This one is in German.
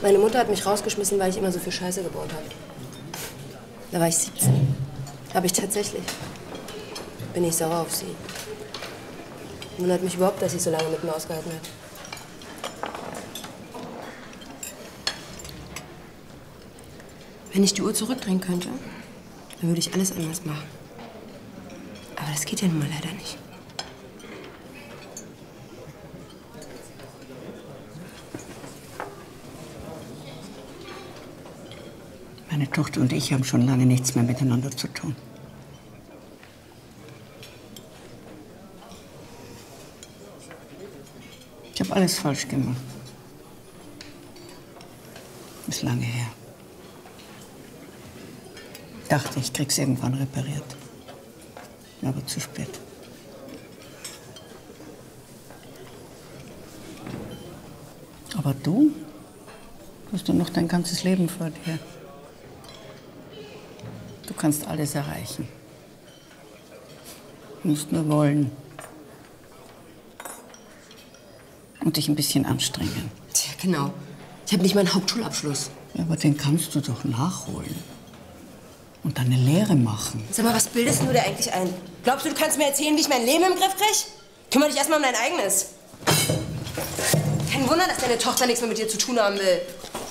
Meine Mutter hat mich rausgeschmissen, weil ich immer so viel Scheiße gebaut habe. Da war ich 17. Habe ich tatsächlich. Bin ich sauer auf sie. Wundert mich überhaupt, dass sie so lange mit mir ausgehalten hat. Wenn ich die Uhr zurückdrehen könnte, dann würde ich alles anders machen. Aber das geht ja nun mal leider nicht. Meine Tochter und ich haben schon lange nichts mehr miteinander zu tun. Ich habe alles falsch gemacht. Ist lange her. Ich dachte, ich krieg's irgendwann repariert. Aber zu spät. Aber du hast noch dein ganzes Leben vor dir. Du kannst alles erreichen. Du musst nur wollen. Und dich ein bisschen anstrengen. Tja, genau. Ich habe nicht mal einen Hauptschulabschluss. Ja, aber den kannst du doch nachholen. Und dann eine Lehre machen. Sag mal, was bildest du dir eigentlich ein? Glaubst du, du kannst mir erzählen, wie ich mein Leben im Griff krieg? Kümmere dich erstmal um dein eigenes. Kein Wunder, dass deine Tochter nichts mehr mit dir zu tun haben will.